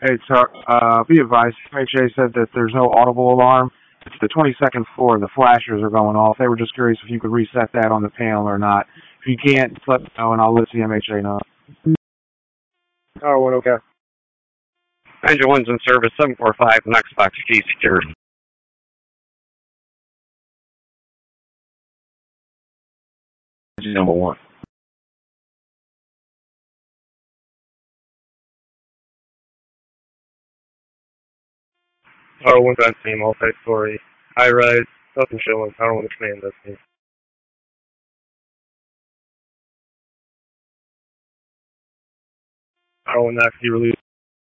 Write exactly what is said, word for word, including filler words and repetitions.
Hey, sir, uh, be advised, M H A said that there's no audible alarm. It's the twenty-second floor. The flashers are going off. They were just curious if you could reset that on the panel or not. If you can't, just let me know and I'll let the M H A know. Oh, one, okay. Engine one's in service, seven four five, next box G secured. Engine number one. Oh, one's on scene, multi-story. High rise, nothing showing. I don't know what the command does mean. Oh, one, that can be released.